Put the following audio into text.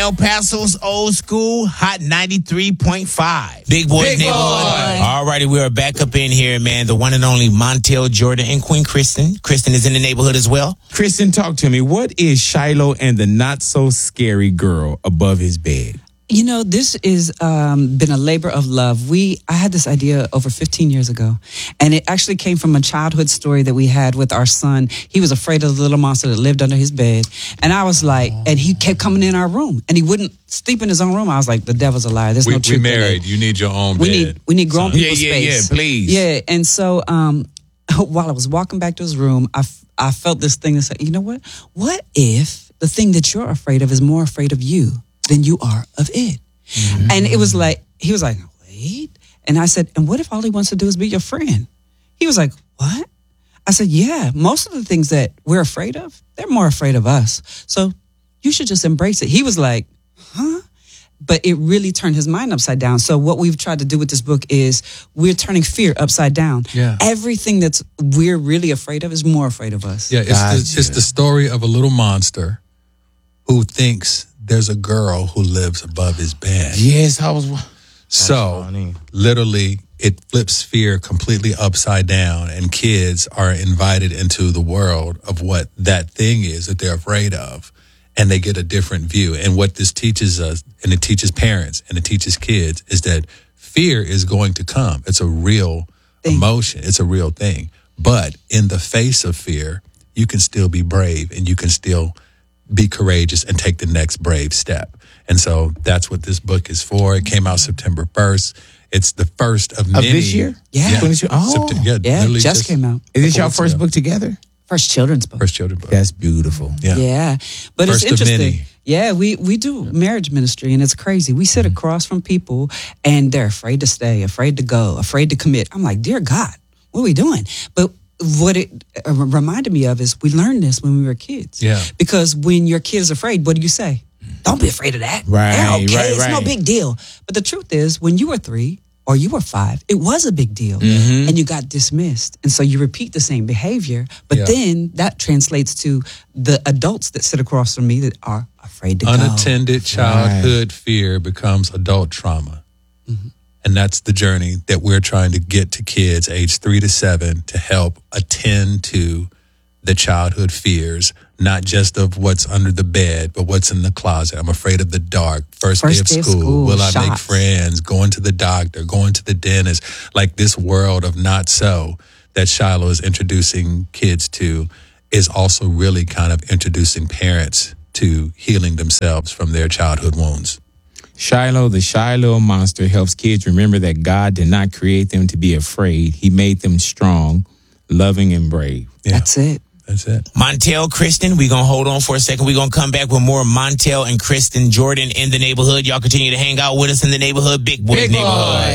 El Paso's old school, Hot 93.5. Big Boys Neighborhood. All righty, we are back up in here, man. The one and only Montel Jordan and Queen Kristen. Kristen is in the neighborhood as well. Kristen, talk to me. What is Shiloh and the not-so-scary girl above his bed? You know, this is been a labor of love. I had this idea over 15 years ago, and it actually came from a childhood story that we had with our son. He was afraid of the little monster that lived under his bed, and I was like, and he kept coming in our room, and he wouldn't sleep in his own room. I was like, the devil's a liar. There's no truth. We married. You need your own bed. We need grown people space. Yeah, please. Yeah, and so while I was walking back to his room, I felt this thing that said, you know what? What if the thing that you're afraid of is more afraid of you than you are of it? Mm-hmm. And it was like, he was like, wait. And I said, and what if all he wants to do is be your friend? He was like, what? I said, yeah, most of the things that we're afraid of, they're more afraid of us. So you should just embrace it. He was like, huh? But it really turned his mind upside down. So what we've tried to do with this book is we're turning fear upside down. Yeah. Everything that's we're really afraid of is more afraid of us. Yeah, it's the story of a little monster who thinks there's a girl who lives above his bed. Yes, I was. So, literally, it flips fear completely upside down, and kids are invited into the world of what that thing is that they're afraid of, and they get a different view. And what this teaches us, and it teaches parents, and it teaches kids, is that fear is going to come. It's a real emotion. It's a real thing. But in the face of fear, you can still be brave, and you can still be courageous and take the next brave step. And so that's what this book is for. It came out September 1st. It's the first of many. Of this year? Yeah. Oh. Yeah, just came out. Is this your first book together? First children's book. First children's book. That's beautiful. Yeah. But First it's interesting. of many. Yeah, we do marriage ministry, and it's crazy. We sit across from people, and they're afraid to stay, afraid to go, afraid to commit. I'm like, dear God, what are we doing? But what it reminded me of is we learned this when we were kids. Yeah. Because when your kid is afraid, what do you say? Don't be afraid of that. Right, They're okay. right, It's no right. big deal. But the truth is, when you were 3 or you were 5, it was a big deal. Mm-hmm. And you got dismissed. And so you repeat the same behavior. But then that translates to the adults that sit across from me that are afraid to go. Unattended childhood fear becomes adult trauma. Mm-hmm. And that's the journey that we're trying to get to kids age 3 to 7 to help attend to the childhood fears, not just of what's under the bed, but what's in the closet. I'm afraid of the dark. First day of school. Will I make friends? Going to the doctor, going to the dentist. Like this world of not so that Shiloh is introducing kids to is also really kind of introducing parents to healing themselves from their childhood wounds. Shiloh, the Shiloh monster, helps kids remember that God did not create them to be afraid. He made them strong, loving, and brave. Yeah. That's it. That's it. Montel, Kristen, we're going to hold on for a second. We're going to come back with more Montel and Kristen Jordan in the neighborhood. Y'all continue to hang out with us in the neighborhood. Big Boys Neighborhood.